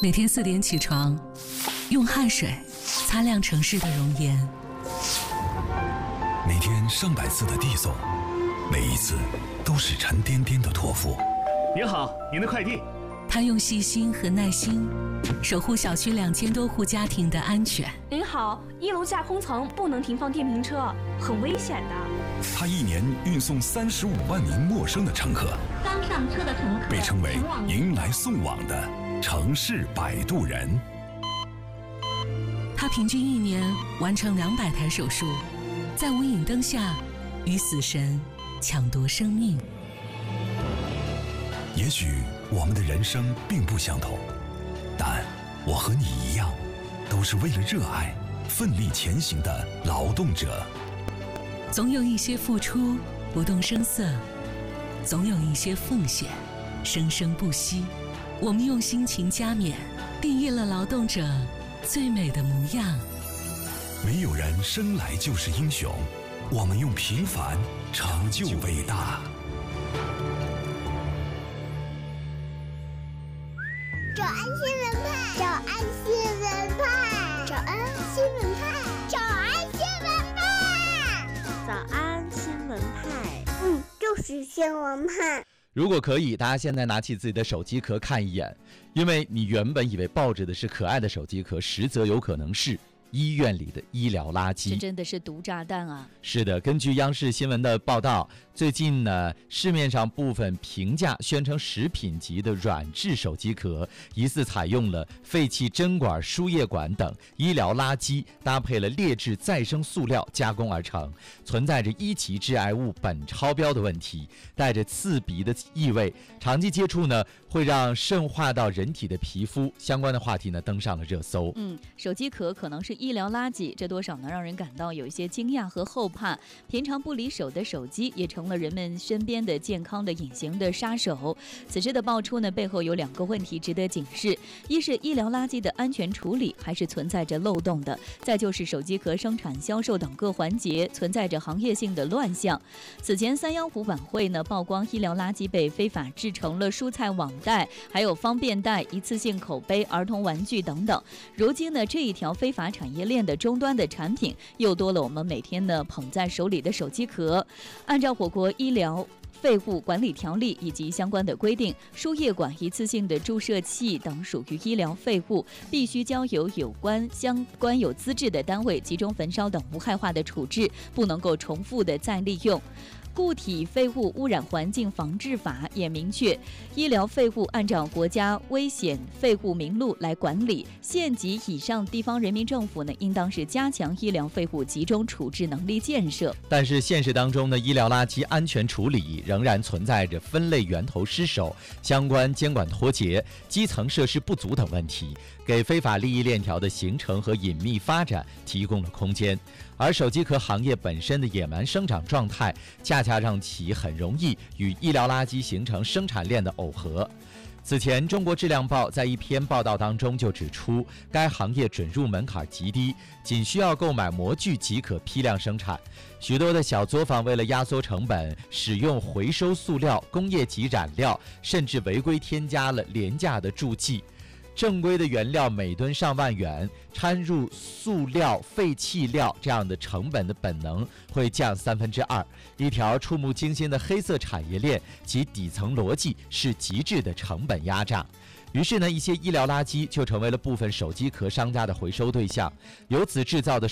每天4点起床，用汗水擦亮城市的容颜。 每天上百次的递送，每一次都是沉甸甸的托付。 您好，您的快递。 他用细心和耐心守护小区2000多户家庭的安全。 您好，1楼架空层不能停放电瓶车，很危险的。 他一年运送35万名陌生的乘客， 刚上车的乘客被称为迎来送往的城市摆渡人。 他平均1年完成200台手术，在无影灯下与死神抢夺生命。 也许我们的人生并不相同，但我和你一样，都是为了热爱奋力前行的劳动者。 总有一些付出不动声色，总有一些奉献生生不息。我们用辛勤加冕，定义了劳动者最美的模样。 没有人生来就是英雄，我们用平凡成就伟大。 早安新闻派，早安新闻派，早安新闻派，早安新闻派， 早安新闻派。 就是新闻派。 如果可以，大家现在拿起自己的手机壳看一眼，因为你原本以为抱着的是可爱的手机壳，实则有可能是医院里的医疗垃圾。 这真的是毒炸弹啊！ 是的，根据央视新闻的报道，最近呢，市面上部分评价宣称食品级的软质手机壳，疑似采用了废弃针管、输液管等医疗垃圾，搭配了劣质再生塑料加工而成，存在着1级致癌物苯超标的问题，带着刺鼻的异味，长期接触呢会让渗化到人体的皮肤。相关的话题呢登上了热搜。 手机壳可能是医疗垃圾，这多少能让人感到有一些惊讶和后怕。平常不离手的手机也成了人们身边的健康的隐形的杀手。此事的爆出呢，背后有2个问题值得警示：一是医疗垃圾的安全处理还是存在着漏洞的；再就是手机壳生产、销售等各环节存在着行业性的乱象。此前315晚会呢曝光医疗垃圾被非法制成了蔬菜网袋，还有方便袋、一次性口杯、儿童玩具等等。如今呢，这一条非法产业链的终端的产品又多了我们每天呢捧在手里的手机壳。按照我国医疗废物管理条例以及相关的规定，输液管、一次性的注射器等属于医疗废物，必须交由相关有资质的单位集中焚烧等无害化的处置，不能够重复的再利用。固体废物污染环境防治法也明确，医疗废物按照国家危险废物名录来管理。县级以上地方人民政府呢，应当是加强医疗废物集中处置能力建设。 但是现实当中呢，医疗垃圾安全处理仍然存在着分类源头失守、相关监管脱节、基层设施不足等问题，给非法利益链条的形成和隐秘发展提供了空间。而手机壳行业本身的野蛮生长状态，恰恰让其很容易与医疗垃圾形成生产链的耦合。此前，中国质量报在一篇报道当中就指出，该行业准入门槛极低，仅需要购买模具即可批量生产。许多的小作坊为了压缩成本，使用回收塑料、工业级染料，甚至违规添加了廉价的助剂。正规的原料每吨上万元，掺入塑料、废弃料这样的成本的本能会降2/3。一条触目惊心的黑色产业链，其底层逻辑是极致的成本压榨。于是呢，一些医疗垃圾就成为了部分手机壳商家的回收对象，由此制造的